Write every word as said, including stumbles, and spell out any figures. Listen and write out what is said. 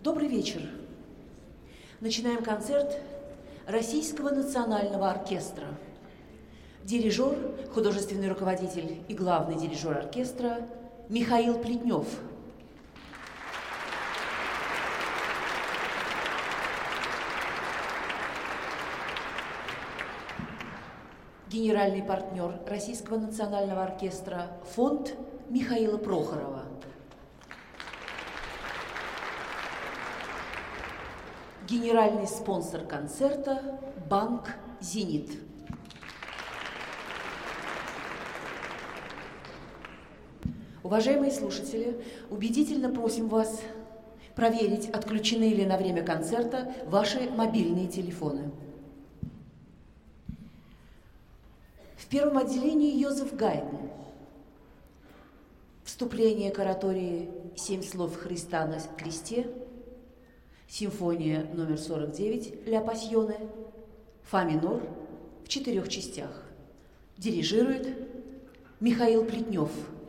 Добрый вечер. Начинаем концерт Российского национального оркестра. Дирижер, художественный руководитель и главный дирижер оркестра Михаил Плетнев. Генеральный партнер Российского национального оркестра фонд Михаила Прохорова. Генеральный спонсор концерта банк «Зенит». Уважаемые слушатели, убедительно просим вас проверить, отключены ли на время концерта ваши мобильные телефоны. В первом отделении Йозеф Гайдн. Вступление к оратории «Семь слов Христа на кресте», симфония номер сорок девять «Ля Пассионе», фа минор в четырех частях. Дирижирует Михаил Плетнев.